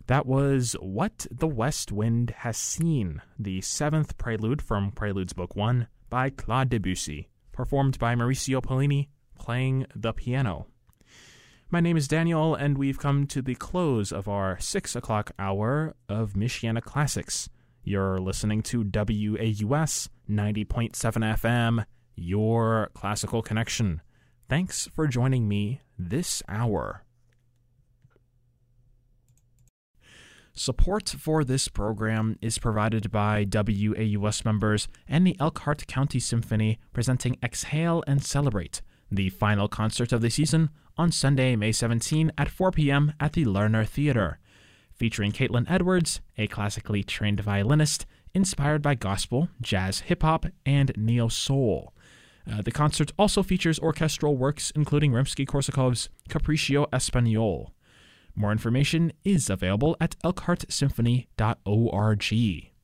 That was What the West Wind Has Seen, the seventh prelude from Preludes Book 1 by Claude Debussy, performed by Mauricio Pollini, playing the piano. My name is Daniel, and we've come to the close of our 6 o'clock hour of Michiana Classics. You're listening to WAUS 90.7 FM, your classical connection. Thanks for joining me this hour. Support for this program is provided by WAUS members and the Elkhart County Symphony presenting Exhale and Celebrate, the final concert of the season, on Sunday, May 17 at 4 p.m. at the Lerner Theater, featuring Caitlin Edwards, a classically trained violinist inspired by gospel, jazz, hip-hop, and neo-soul. The concert also features orchestral works including Rimsky-Korsakov's Capriccio Espagnole. More information is available at elkhartsymphony.org.